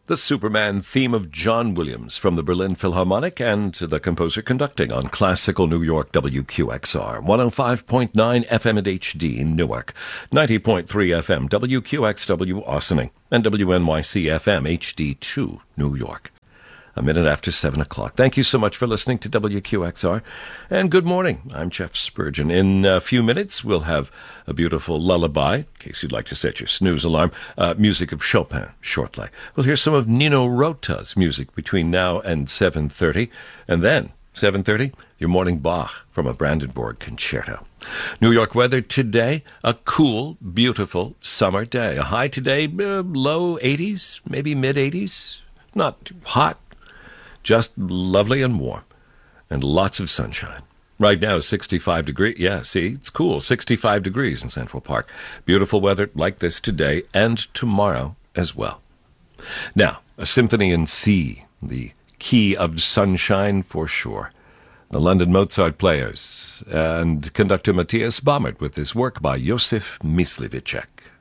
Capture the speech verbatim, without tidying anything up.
The Superman theme of John Williams from the Berlin Philharmonic and the composer conducting on Classical New York W Q X R, one oh five point nine F M at H D in Newark, ninety point three F M W Q X W Ossining, and W N Y C F M H D two New York. A minute after seven o'clock. Thank you so much for listening to W Q X R, and good morning. I'm Jeff Spurgeon. In a few minutes, we'll have a beautiful lullaby, in case you'd like to set your snooze alarm, uh, music of Chopin shortly. We'll hear some of Nino Rota's music between now and seven thirty, and then, seven thirty, your morning Bach from a Brandenburg concerto. New York weather today, a cool, beautiful summer day. A high today, uh, low eighties, maybe mid-eighties. Not hot. Just lovely and warm, and lots of sunshine. Right now, sixty-five degrees. Yeah, see, it's cool. sixty-five degrees in Central Park. Beautiful weather like this today and tomorrow as well. Now, a symphony in C, the key of sunshine for sure. The London Mozart Players and conductor Matthias Baumert with this work by Josef Myslivicek.